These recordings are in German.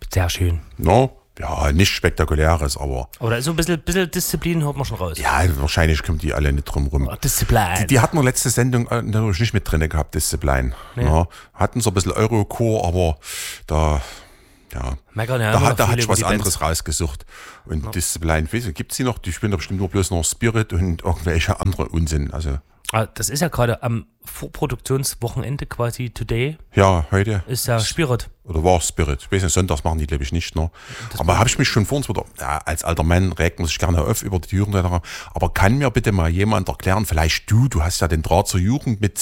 sehr schön. No? Ja, nichts Spektakuläres, aber... Aber da ist so ein bisschen Disziplin, hört man schon raus. Ja, wahrscheinlich kommen die alle nicht drum rum. Disziplin. Die hatten wir letzte Sendung natürlich nicht mit drin gehabt, Disziplin. Nee. Ja, hatten so ein bisschen Eurocore, aber da... Ja, da hat ich was anderes rausgesucht. Und Disziplin, ich weiß nicht, gibt es die noch? Die spielen doch bestimmt nur bloß noch Spirit und irgendwelche andere Unsinn. Also, das ist ja gerade am Vorproduktionswochenende quasi, today. Ja, heute. Ist ja Spirit. Oder war Spirit. Ich weiß nicht, sonntags machen die, glaube ich, nicht noch. Aber habe ich mich schon vor uns wieder, als alter Mann regt man sich gerne auf über die Jugend. Aber kann mir bitte mal jemand erklären, vielleicht du hast ja den Draht zur Jugend mit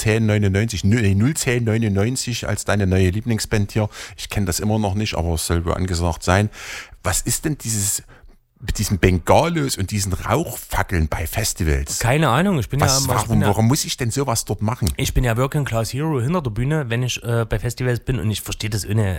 01099 als deine neue Lieblingsband hier. Ich kenne das immer noch nicht, aber es soll wohl angesagt sein. Was ist denn mit diesen Bengalos und diesen Rauchfackeln bei Festivals? Keine Ahnung, warum muss ich denn sowas dort machen? Ich bin ja Working Class Hero hinter der Bühne, wenn ich bei Festivals bin, und ich verstehe das ohne.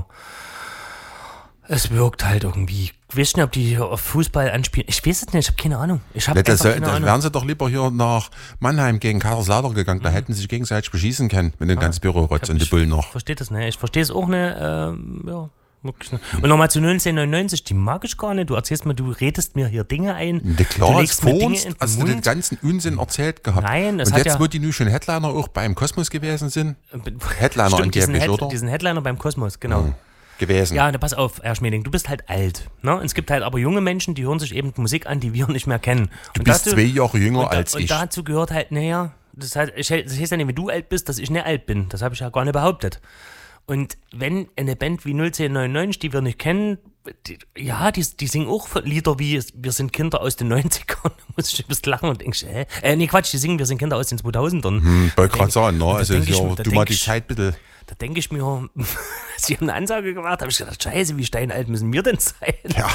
Es wirkt halt irgendwie. Ich weiß nicht, ob die hier auf Fußball anspielen. Ich weiß es nicht, ich habe keine Ahnung. Keine Ahnung. Wären sie doch lieber hier nach Mannheim gegen Kaiserslautern gegangen, da hätten sie sich gegenseitig beschießen können mit dem ganzen Büro-Rotz und die Bullen noch. Ich verstehe das nicht. Ich verstehe es auch nicht. Wirklich nicht. Und nochmal zu 1999, die mag ich gar nicht. Du erzählst mir, du redest mir hier Dinge ein. De klar, hast du den ganzen Unsinn erzählt gehabt. Nein, und jetzt, wo die nun schon Headliner auch beim Kosmos gewesen sind. Headliner stimmt, angeblich, oder? Diesen Headliner beim Kosmos, genau. Gewesen. Ja, pass auf, Herr Schmeling, du bist halt alt. Ne? Es gibt halt aber junge Menschen, die hören sich eben Musik an, die wir nicht mehr kennen. Du bist 2 Jahre jünger als ich. Und dazu gehört halt, das heißt ja nicht, wenn du alt bist, dass ich nicht alt bin. Das habe ich ja gar nicht behauptet. Und wenn eine Band wie 01099, die wir nicht kennen, die singen auch Lieder wie Wir sind Kinder aus den 90ern, da muss ich ein bisschen lachen und denkst, die singen Wir sind Kinder aus den 2000ern. Wollte gerade sagen, ne? Also du mal die Zeit bitte. Da denke ich mir, sie haben eine Ansage gemacht, habe ich gedacht, scheiße, wie steinalt müssen wir denn sein? Ja.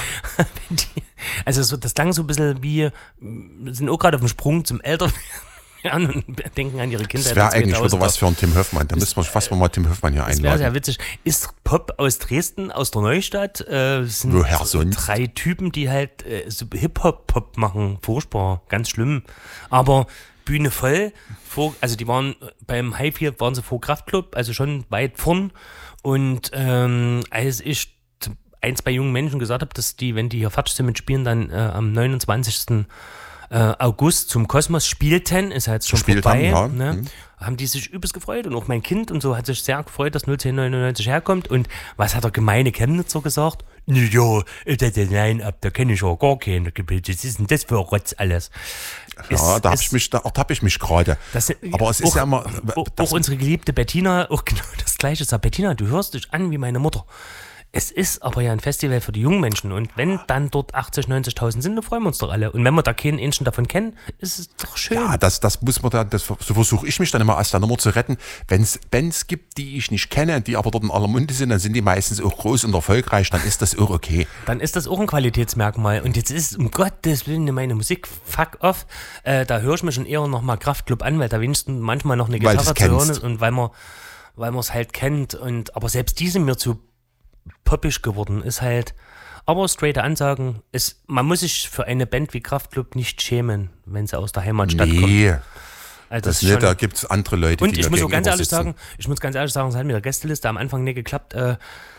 Das klang so ein bisschen wie, sind auch gerade auf dem Sprung zum Älterwerden. Und denken an ihre Kindheit. Das wäre eigentlich wieder was für einen Tim Höfmann. Da müssten wir fast mal Tim Höfmann hier einladen. Das wäre sehr witzig. Ist Pop aus Dresden, aus der Neustadt. Sind woher sonst? 3 Typen, die halt so Hip-Hop-Pop machen. Furchtbar, ganz schlimm. Aber Bühne voll. Also die waren beim Highfield, waren sie vor Kraftklub, also schon weit vorn. Und als ich ein, zwei jungen Menschen gesagt habe, dass die, wenn die hier fertig sind mit Spielen, dann am 29. August zum Kosmos spielten, ist halt schon vorbei, haben die sich übelst gefreut, und auch mein Kind und so hat sich sehr gefreut, dass 01099 herkommt. Und was hat der gemeine Chemnitzer gesagt? Ja, nein, da kenne ich ja gar keine. Was ist denn das für Rotz alles? Ja, da ertappe ich mich gerade. Aber es ist ja immer... Auch unsere geliebte Bettina, auch genau das Gleiche sagt. Bettina, du hörst dich an wie meine Mutter. Es ist aber ja ein Festival für die jungen Menschen, und wenn dann dort 80.000, 90.000 sind, dann freuen wir uns doch alle. Und wenn wir da keinen Ähnchen davon kennen, ist es doch schön. Ja, das muss man dann, so versuche ich mich dann immer aus der Nummer zu retten. Wenn es Bands gibt, die ich nicht kenne, die aber dort in aller Munde sind, dann sind die meistens auch groß und erfolgreich, dann ist das auch okay. Dann ist das auch ein Qualitätsmerkmal. Und jetzt ist, um Gottes Willen, meine Musik fuck off. Da höre ich mir schon eher nochmal Kraftklub an, weil da wenigstens manchmal noch eine Gitarre zu hören ist und weil man es halt kennt. Aber selbst die sind mir zu poppig geworden, ist halt, aber straighte Ansagen, man muss sich für eine Band wie Kraftklub nicht schämen, wenn sie aus der Heimatstadt kommt. Nee, also das nicht, da gibt es andere Leute, und die ich muss ganz ehrlich sitzen. sagen, es hat mit der Gästeliste am Anfang nicht geklappt. Da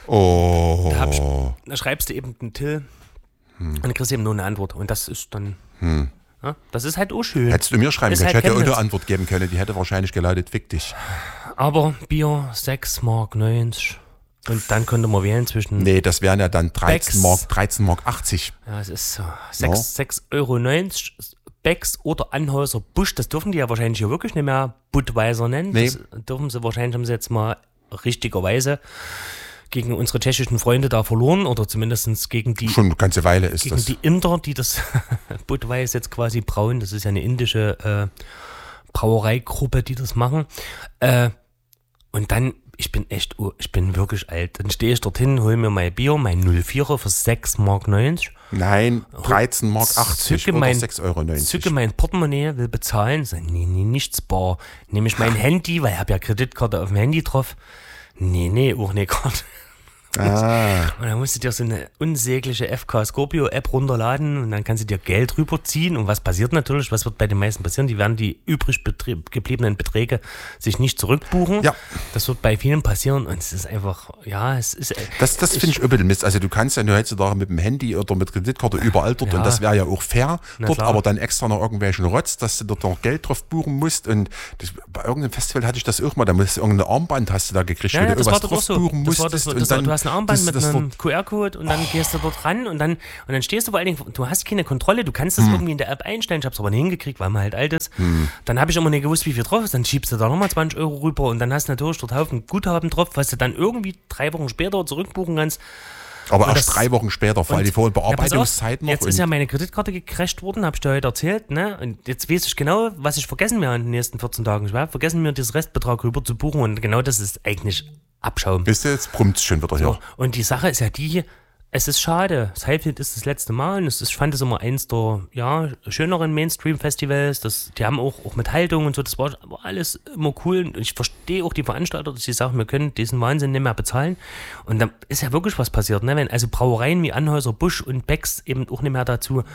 schreibst du eben einen Till und dann kriegst du eben nur eine Antwort, und das ist dann... Ja, das ist halt auch schön. Hättest du mir schreiben können, ich hätte auch eine Antwort geben können, die hätte wahrscheinlich gelautet, fick dich. Aber Bier 6,90 Mark. Und dann könnte man wählen zwischen... Nee, das wären ja dann 13,80 Mark. Ja, es ist so. 6,90 Euro. Becks oder Anhäuser Busch, das dürfen die ja wahrscheinlich hier wirklich nicht mehr Budweiser nennen. Nee. Das dürfen sie wahrscheinlich, haben sie jetzt mal richtigerweise gegen unsere tschechischen Freunde da verloren, oder zumindest gegen die... Schon eine ganze Weile ist gegen das. Gegen die Inder, die das Budweiser jetzt quasi brauen. Das ist ja eine indische Brauereigruppe, die das machen. Und dann... Ich bin wirklich alt. Dann stehe ich dorthin, hole mir mein Bier, mein 04er für 6,90 Mark. Nein, 13,80 Mark oder 6,90 Euro. Zücke mein Portemonnaie, will bezahlen. Sag, nee, nichts bar. Nehme ich mein Handy, weil ich habe ja Kreditkarte auf dem Handy drauf. Nee, auch nicht gerade. Und dann musst du dir so eine unsägliche FK Scorpio App runterladen und dann kannst du dir Geld rüberziehen. Und was passiert natürlich? Was wird bei den meisten passieren? Die werden die übrig gebliebenen Beträge sich nicht zurückbuchen. Ja. Das wird bei vielen passieren und es ist einfach, Das finde ich übel Mist. Also du kannst ja nur heutzutage mit dem Handy oder mit Kreditkarte überall dort und das wäre ja auch fair. Dort aber dann extra noch irgendwelchen Rotz, dass du dort noch Geld drauf buchen musst. Und bei irgendeinem Festival hatte ich das auch mal. Da musst du irgendeine Armband hast du da gekriegt, wo du irgendwas drauf buchen musstest. Du hast ein Armband mit einem QR-Code und dann gehst du dort ran und dann stehst du vor allen Dingen, du hast keine Kontrolle, du kannst das irgendwie in der App einstellen, ich habe es aber nicht hingekriegt, weil man halt alt ist. Dann habe ich immer nicht gewusst, wie viel drauf ist, dann schiebst du da nochmal 20 € rüber und dann hast du natürlich dort Haufen Guthaben drauf, was du dann irgendwie 3 Wochen später zurückbuchen kannst. Aber erst 3 Wochen später, weil die Bearbeitungszeit noch. Jetzt ist ja meine Kreditkarte gecrasht worden, habe ich dir heute erzählt, ne? Und jetzt weiß ich genau, was ich vergessen werde in den nächsten 14 Tagen. Ich werde vergessen, mir dieses Restbetrag rüber zu buchen und genau das ist eigentlich Abschaum. Wisst ihr, jetzt brummt es schon wieder hier. So. Und die Sache ist ja die, es ist schade. Das Highfield ist das letzte Mal und ich fand es immer eins der schöneren Mainstream-Festivals. Die haben auch mit Haltung und so, das war alles immer cool. Und ich verstehe auch die Veranstalter, dass sie sagen, wir können diesen Wahnsinn nicht mehr bezahlen. Und dann ist ja wirklich was passiert, ne? Wenn also Brauereien wie Anheuser, Busch und Becks eben auch nicht mehr dazu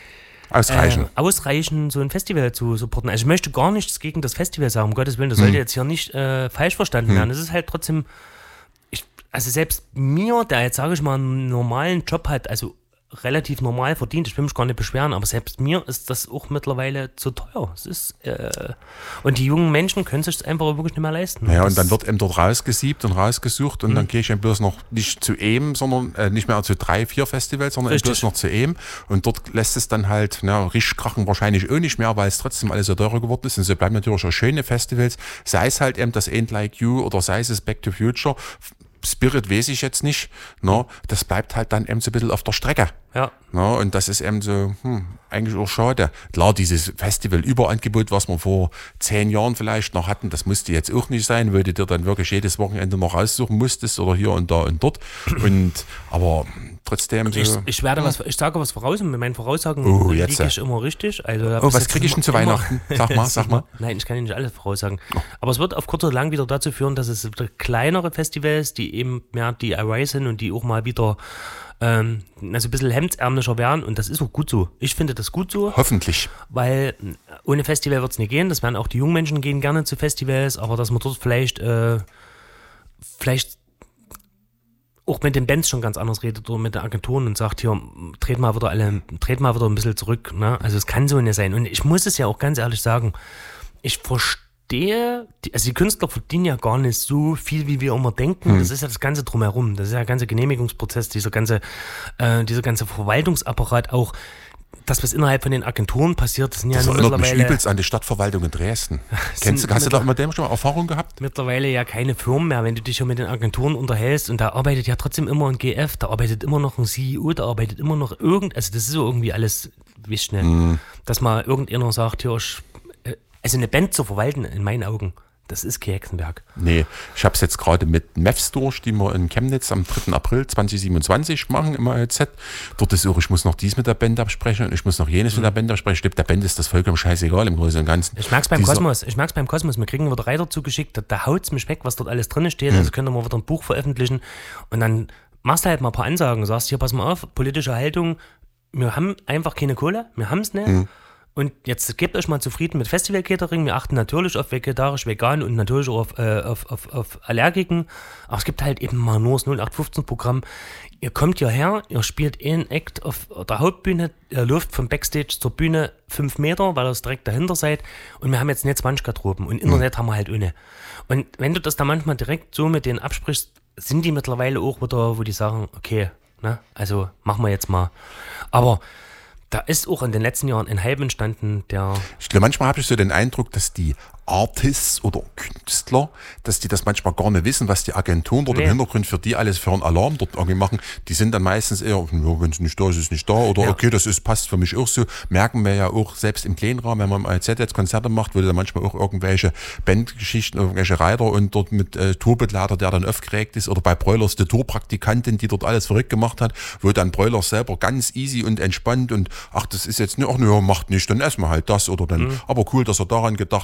ausreichen, so ein Festival zu supporten. Also ich möchte gar nichts gegen das Festival sagen, um Gottes Willen, das sollte jetzt hier nicht falsch verstanden werden. Es ist halt trotzdem, also selbst mir, der jetzt, sage ich mal, einen normalen Job hat, also relativ normal verdient, ich will mich gar nicht beschweren, aber selbst mir ist das auch mittlerweile zu teuer. Es ist, und die jungen Menschen können sich das einfach wirklich nicht mehr leisten. Ja, und dann wird eben dort rausgesiebt und rausgesucht und dann gehe ich eben bloß noch nicht zu EM, sondern nicht mehr zu 3, 4 Festivals, sondern bloß noch zu EM und dort lässt es dann halt, richtig krachen wahrscheinlich auch nicht mehr, weil es trotzdem alles so teurer geworden ist und so bleiben natürlich auch schöne Festivals, sei es halt eben das Ain't Like You oder sei es Back to Future. Spirit weiß ich jetzt nicht, das bleibt halt dann eben so ein bisschen auf der Strecke. Ja. Und das ist eben so, eigentlich auch schade. Klar, dieses Festival-Überangebot, was wir vor 10 Jahren vielleicht noch hatten, das musste jetzt auch nicht sein, weil du dir dann wirklich jedes Wochenende noch raussuchen musstest oder hier und da und dort. Aber trotzdem so. Ich sage was voraus und mit meinen Voraussagen liege ich immer richtig. Also, was kriege ich denn zu Weihnachten? Sag mal. Nein, ich kann Ihnen nicht alles voraussagen. Aber es wird auf kurz oder lang wieder dazu führen, dass es wieder kleinere Festivals, die eben mehr DIY sind und die auch mal wieder ein bisschen hemdsärmlicher werden und das ist auch gut so. Ich finde das gut so. Hoffentlich. Weil ohne Festival wird es nicht gehen. Das werden auch die jungen Menschen gehen gerne zu Festivals, aber dass man dort vielleicht auch mit den Bands schon ganz anders redet oder mit den Agenturen und sagt, hier, dreht mal wieder ein bisschen zurück. Ne? Also es kann so nicht sein. Und ich muss es ja auch ganz ehrlich sagen, ich verstehe, die Künstler verdienen ja gar nicht so viel, wie wir immer denken. Das ist ja das Ganze drumherum. Das ist ja der ganze Genehmigungsprozess, dieser ganze Verwaltungsapparat auch. Das, was innerhalb von den Agenturen passiert, sind ja nur mittlerweile... Das erinnert mich übelst an die Stadtverwaltung in Dresden. Hast du da mit dem schon mal Erfahrung gehabt? Mittlerweile ja keine Firmen mehr, wenn du dich schon mit den Agenturen unterhältst und da arbeitet ja trotzdem immer ein GF, da arbeitet immer noch ein CEO, da arbeitet immer noch also das ist so irgendwie alles, wisst schnell, dass mal irgendjemand sagt, hier, also eine Band zu verwalten, in meinen Augen, das ist kein Hexenwerk. Nee, ich habe es jetzt gerade mit Mavs durch, die wir in Chemnitz am 3. April 2027 machen im AEZ. Dort ist auch, ich muss noch dies mit der Band absprechen und ich muss noch jenes mit der Band absprechen. Ich glaube, der Band ist das vollkommen scheißegal im Großen und Ganzen. Ich merk's beim Kosmos. Wir kriegen wieder Reiter zugeschickt, da haut's mich weg, was dort alles drin steht. Also können wir wieder ein Buch veröffentlichen und dann machst du halt mal ein paar Ansagen, sagst hier, pass mal auf, politische Haltung, wir haben einfach keine Kohle, wir haben's nicht. Und jetzt gebt euch mal zufrieden mit Festival-Catering. Wir achten natürlich auf vegetarisch, vegan und natürlich auch auf Allergiken. Aber es gibt halt eben mal nur das 0815-Programm. Ihr kommt hierher, ihr spielt einen Act auf der Hauptbühne, ihr läuft vom Backstage zur Bühne 5 Meter, weil ihr direkt dahinter seid. Und wir haben jetzt nicht 20 Garderoben und Internet haben wir halt ohne. Und wenn du das da manchmal direkt so mit denen absprichst, sind die mittlerweile auch wieder, wo die sagen, okay, also machen wir jetzt mal. Aber da ist auch in den letzten Jahren ein Hype entstanden, Ich glaube, manchmal habe ich so den Eindruck, dass die Artists oder Künstler, dass die das manchmal gar nicht wissen, was die Agenturen dort im Hintergrund für die alles für einen Alarm dort irgendwie machen. Die sind dann meistens eher, wenn es nicht da ist, ist es nicht da. Oder okay, passt für mich auch so. Merken wir ja auch selbst im kleinen Rahmen, wenn man im AZ jetzt Konzerte macht, wo da manchmal auch irgendwelche Bandgeschichten, irgendwelche Reiter und dort mit Tourbegleiter, der dann aufgeregt ist. Oder bei Broilers die Tourpraktikantin, die dort alles verrückt gemacht hat, wo dann Broilers selber ganz easy und entspannt und das ist jetzt nicht, macht nicht, dann essen wir halt das oder dann, aber cool, dass ihr daran gedacht habt und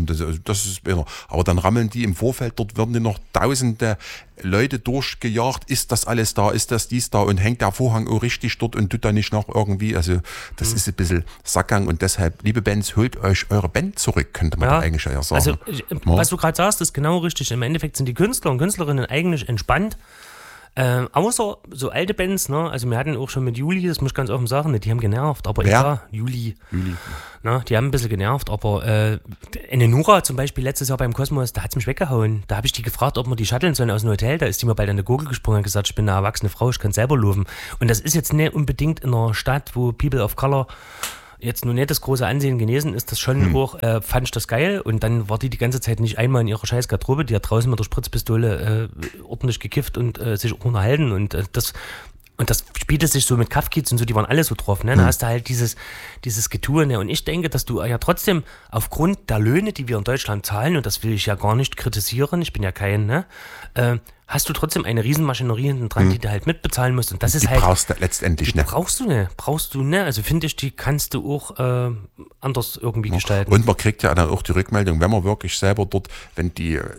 Und das ist besser. Aber dann rammeln die im Vorfeld, dort werden die noch tausende Leute durchgejagt. Ist das alles da? Ist das dies da? Und hängt der Vorhang auch richtig dort und tut da nicht noch irgendwie? Also das ist ein bisschen Sackgang und deshalb, liebe Bands, holt euch eure Band zurück, könnte man da eigentlich eher sagen. Also was du gerade sagst, ist genau richtig. Im Endeffekt sind die Künstler und Künstlerinnen eigentlich entspannt. Außer so alte Bands, ne? Also wir hatten auch schon mit Juli, das muss ich ganz offen sagen, die haben genervt, aber ja, Juli. Ne? Die haben ein bisschen genervt, aber eine Nura zum Beispiel letztes Jahr beim Kosmos, da hat es mich weggehauen. Da habe ich die gefragt, ob wir die shutteln sollen aus dem Hotel, da ist die mir bald an der Gurgel gesprungen und gesagt, ich bin eine erwachsene Frau, ich kann selber laufen. Und das ist jetzt nicht unbedingt in einer Stadt, wo People of Color jetzt nur nicht das große Ansehen genesen ist, das schon hoch, fand ich das geil und dann war die ganze Zeit nicht einmal in ihrer scheiß Garderobe, die hat draußen mit der Spritzpistole ordentlich gekifft und sich auch unterhalten und das spielte sich so mit Kaffkids und so, die waren alle so drauf, ne? Da hast du halt dieses Getue, ne? Und ich denke, dass du ja trotzdem aufgrund der Löhne, die wir in Deutschland zahlen, und das will ich ja gar nicht kritisieren, ich bin ja kein, ne? Hast du trotzdem eine Riesenmaschinerie hinten dran, die du halt mitbezahlen musst. Und das ist die halt. Brauchst du letztendlich nicht. Brauchst du nicht. Also finde ich, die kannst du auch anders irgendwie gestalten. Und man kriegt ja dann auch die Rückmeldung, wenn man wirklich selber dort, wenn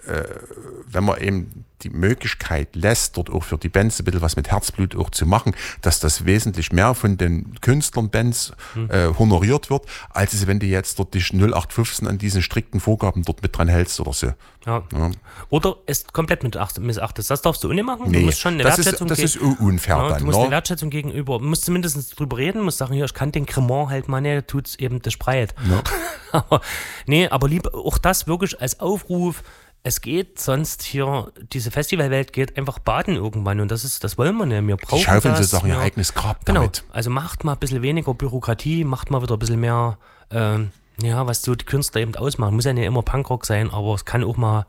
man eben die Möglichkeit lässt, dort auch für die Bands ein bisschen was mit Herzblut auch zu machen, dass das wesentlich mehr von den Künstlern, Bands honoriert wird, als es, wenn du jetzt dort dich 0815 an diesen strikten Vorgaben dort mit dran hältst oder so. Ja. Oder es komplett missachtest. Das darfst du auch nicht machen. Nee, du musst schon eine Wertschätzung das ist unfair dann. Du musst eine Wertschätzung gegenüber, du musst zumindest drüber reden, musst sagen, hier, ich kann den Cremant halt mal nicht, tut's eben das Spreit. Ja. aber lieber auch das wirklich als Aufruf, es geht sonst hier, diese Festivalwelt geht einfach baden irgendwann und das wollen wir nicht. Wir brauchen das. Die schaufeln sich auch ihr eigenes Grab damit. Genau, also macht mal ein bisschen weniger Bürokratie, macht mal wieder ein bisschen mehr, was so die Künstler eben ausmachen. Muss ja nicht immer Punkrock sein, aber es kann mal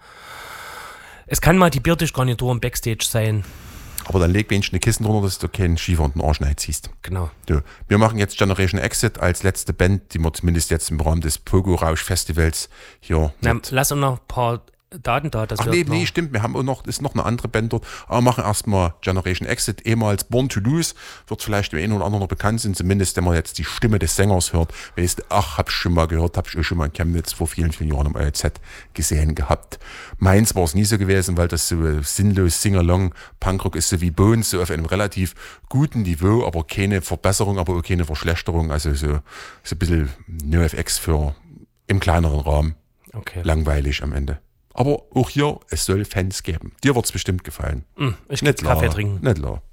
die Biertischgarnitur im Backstage sein. Aber dann leg wenigstens eine Kissen drunter, dass du keinen Schiefer und den Arsch nicht ziehst. Genau. So, wir machen jetzt Generation Exit als letzte Band, die wir zumindest jetzt im Rahmen des Pogo-Rausch-Festivals hier. Lass uns noch ein paar Daten da. Nee, stimmt, wir haben auch noch, ist noch eine andere Band dort, aber machen erstmal Generation Exit, ehemals Born to Lose, wird vielleicht dem einen oder anderen noch bekannt sein, zumindest wenn man jetzt die Stimme des Sängers hört, weißt du, hab ich schon mal gehört, hab ich auch schon mal in Chemnitz vor vielen, vielen Jahren im OEZ gesehen gehabt. Meins war es nie so gewesen, weil das so sinnlos Sing-Along, Punkrock ist so wie Bones, so auf einem relativ guten Niveau, aber keine Verbesserung, aber auch keine Verschlechterung, also so ein bisschen NoFX für im kleineren Rahmen. Okay. Langweilig am Ende. Aber auch hier, es soll Fans geben. Dir wird es bestimmt gefallen. Ich gehe Kaffee trinken. Nicht klar.